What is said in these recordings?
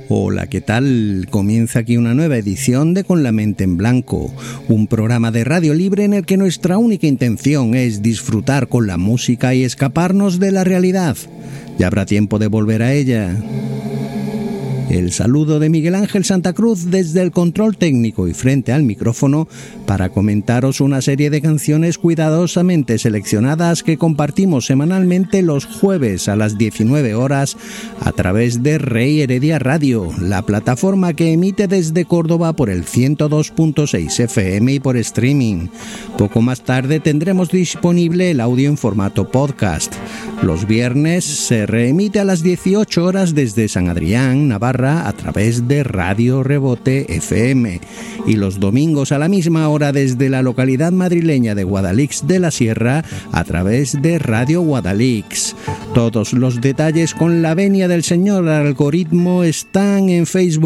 Hola, ¿qué tal? Comienza aquí una nueva edición de Con la Mente en Blanco, un programa de radio libre en el que nuestra única intención es disfrutar con la música y escaparnos de la realidad. Ya habrá tiempo de volver a ella. El saludo de Miguel Ángel Santa Cruz desde el control técnico y frente al micrófono para comentaros una serie de canciones cuidadosamente seleccionadas que compartimos semanalmente los jueves a las 19 horas a través de Rey Heredia Radio, la plataforma que emite desde Córdoba por el 102.6 FM y por streaming. Poco más tarde tendremos disponible el audio en formato podcast. Los viernes se reemite a las 18 horas desde San Adrián, Navarra, a través de Radio Rebote FM, y los domingos a la misma hora desde la localidad madrileña de Guadalix de la Sierra a través de Radio Guadalix. Todos los detalles con la venia del señor algoritmo están en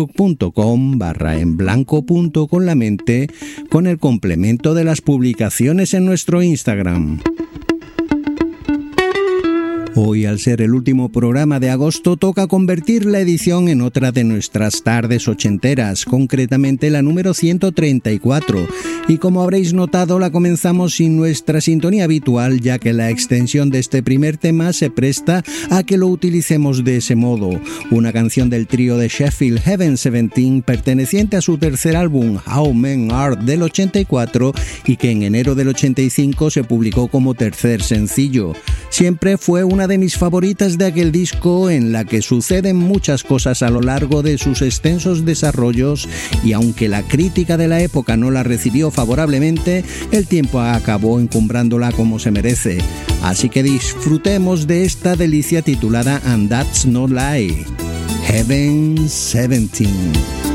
facebook.com/enblanco.conlamente con el complemento de las publicaciones en nuestro Instagram. Hoy, al ser el último programa de agosto, toca convertir la edición en otra de nuestras tardes ochenteras, concretamente la número 134, y como habréis notado la comenzamos sin nuestra sintonía habitual, ya que la extensión de este primer tema se presta a que lo utilicemos de ese modo, una canción del trío de Sheffield Heaven 17 perteneciente a su tercer álbum How Men Are del 84 y que en enero del 85 se publicó como tercer sencillo. Siempre fue una de mis favoritas de aquel disco, en la que suceden muchas cosas a lo largo de sus extensos desarrollos, y aunque la crítica de la época no la recibió favorablemente, el tiempo acabó encumbrándola como se merece. Así que disfrutemos de esta delicia titulada And That's No Lie, Heaven 17.